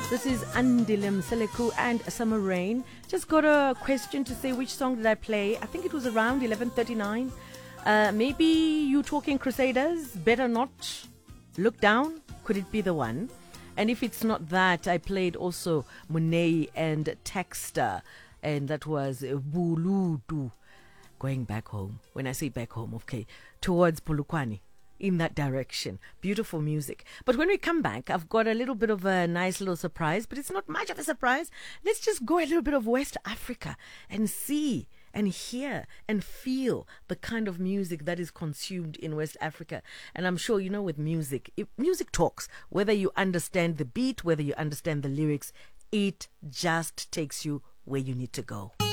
This is Andilim Seleku and Summer Rain. Just got a question to say, which song did I play? I think it was around 11:39. Maybe You Talking Crusaders, Better Not Look Down. Could it be the one? And if it's not that, I played also Monet and Texter, and that was Buludu. Going back home. When I say back home, okay, towards Polokwane. In that direction. Beautiful music. But when we come back, I've got a little bit of a nice little surprise, but it's not much of a surprise. Let's just go a little bit of West Africa and see and hear and feel the kind of music that is consumed in West Africa. And I'm sure, with music, music talks, whether you understand the beat, whether you understand the lyrics, it just takes you where you need to go.